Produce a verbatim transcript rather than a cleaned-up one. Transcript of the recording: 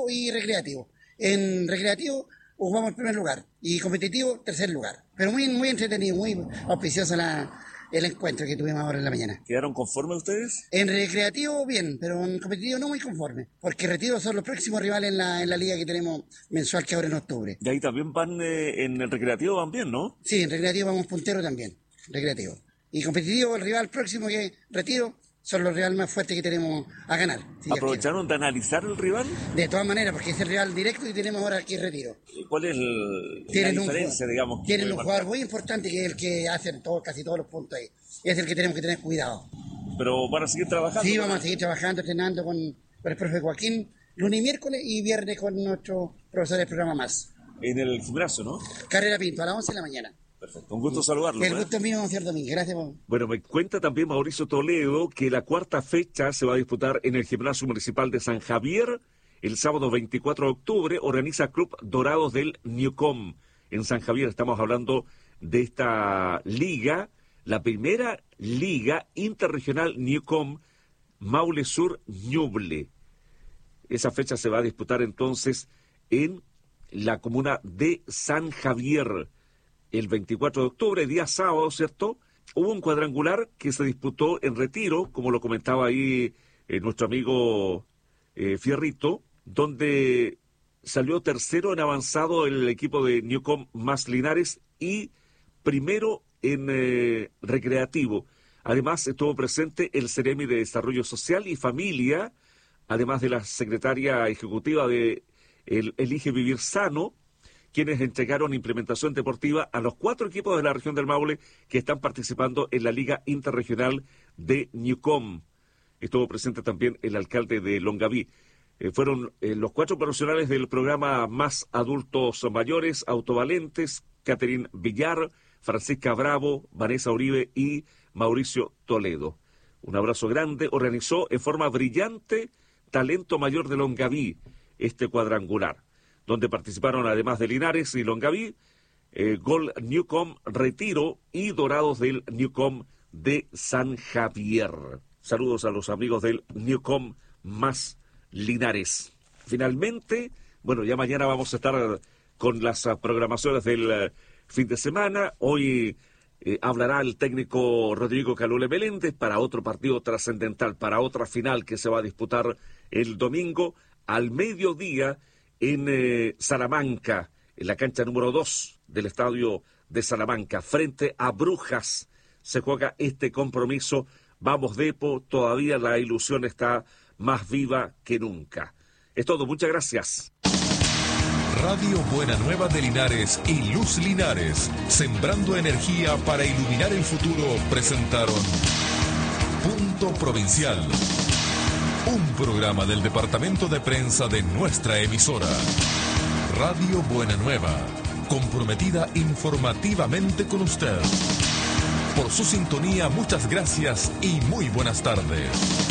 y recreativo. En recreativo jugamos el primer lugar y competitivo tercer lugar. Pero muy, muy entretenido, muy auspicioso la, el encuentro que tuvimos ahora en la mañana. ¿Quedaron conformes ustedes? En recreativo bien, pero en competitivo no muy conforme, porque Retiro son los próximos rivales en la, en la liga que tenemos mensual que ahora en octubre. Y ahí también van, eh, en el recreativo van bien, ¿no? Sí, en recreativo vamos puntero también, recreativo. Y competitivo, el rival próximo que Retiro, son los rivales más fuertes que tenemos a ganar. Si ¿Aprovecharon de analizar el rival? De todas maneras, porque es el rival directo y tenemos ahora aquí Retiro. ¿Cuál es el, tienen la diferencia, un, digamos? Tienen un jugador muy importante que es el que hace todo, casi todos los puntos ahí. Y es el que tenemos que tener cuidado. ¿Pero van a seguir trabajando? Sí, vamos a seguir trabajando, entrenando con, con el profe Joaquín, lunes y miércoles, y viernes con nuestro profesor del programa más. En el gimnasio, ¿no? Carrera Pinto, a las once de la mañana. Perfecto, un gusto saludarlo. El ¿eh? gusto es mío, don Cierto Domínguez. Gracias. Por... Bueno, me cuenta también Mauricio Toledo que la cuarta fecha se va a disputar en el Gimnasio Municipal de San Javier. El sábado veinticuatro de octubre organiza Club Dorados del Newcom. En San Javier estamos hablando de esta liga, la primera liga interregional Newcom Maule Sur Ñuble. Esa fecha se va a disputar entonces en la comuna de San Javier. El veinticuatro de octubre, día sábado, ¿cierto? Hubo un cuadrangular que se disputó en Retiro, como lo comentaba ahí eh, nuestro amigo eh, Fierrito, donde salió tercero en avanzado el equipo de Newcom más Linares y primero en eh, recreativo. Además estuvo presente el Ceremi de Desarrollo Social y Familia, además de la secretaria ejecutiva de el Elige Vivir Sano, quienes entregaron implementación deportiva a los cuatro equipos de la región del Maule que están participando en la Liga Interregional de Newcom. Estuvo presente también el alcalde de Longaví. Eh, fueron eh, los cuatro profesionales del programa Más Adultos Mayores, Autovalentes, Catherine Villar, Francisca Bravo, Vanessa Uribe y Mauricio Toledo. Un abrazo grande. Organizó en forma brillante Talento Mayor de Longaví este cuadrangular, donde participaron además de Linares y Longaví, eh, Gol Newcom Retiro y Dorados del Newcom de San Javier. Saludos a los amigos del Newcom más Linares. Finalmente, bueno, ya mañana vamos a estar con las uh, programaciones del uh, fin de semana. Hoy eh, hablará el técnico Rodrigo Calule Meléndez para otro partido trascendental, para otra final que se va a disputar el domingo al mediodía en eh, Salamanca, en la cancha número dos del estadio de Salamanca, frente a Brujas. Se juega este compromiso. Vamos, Depo, todavía la ilusión está más viva que nunca. Es todo, muchas gracias. Radio Buena Nueva de Linares y Luz Linares, sembrando energía para iluminar el futuro, presentaron Punto Provincial, un programa del departamento de prensa de nuestra emisora. Radio Buena Nueva, comprometida informativamente con usted. Por su sintonía, muchas gracias y muy buenas tardes.